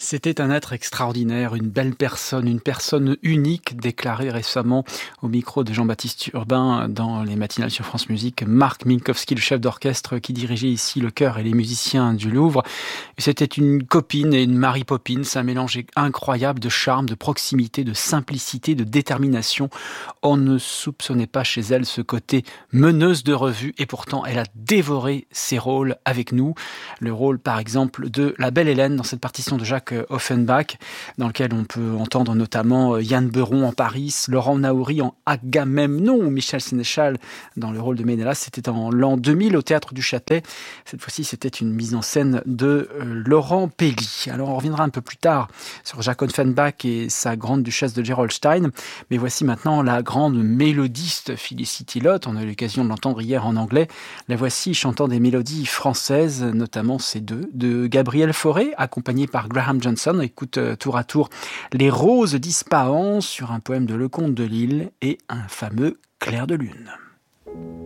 C'était un être extraordinaire, une belle personne, une personne unique, déclaré récemment au micro de Jean-Baptiste Urbain dans les matinales sur France Musique, Marc Minkowski, le chef d'orchestre qui dirigeait ici le chœur et les musiciens du Louvre. C'était une copine et une Mary Poppins, un mélange incroyable de charme, de proximité, de simplicité, de détermination. On ne soupçonnait pas chez elle ce côté meneuse de revue et pourtant elle a dévoré ses rôles avec nous. Le rôle par exemple de la belle Hélène dans cette partition de Jacques Offenbach, dans lequel on peut entendre notamment Yann Beuron en Paris, Laurent Naouri en Agamemnon ou Michel Sénéchal dans le rôle de Ménélas. C'était en l'an 2000 au Théâtre du Châtelet. Cette fois-ci, c'était une mise en scène de Laurent Pelli. Alors, on reviendra un peu plus tard sur Jacques Offenbach et sa grande duchesse de Gerolstein. Mais voici maintenant la grande mélodiste Felicity Lott. On a eu l'occasion de l'entendre hier en anglais. La voici chantant des mélodies françaises, notamment ces deux, de Gabriel Fauré, accompagné par Graham Johnson. On écoute tour à tour Les Roses d'Ispahan sur un poème de Lecomte de Lille et un fameux Clair de lune.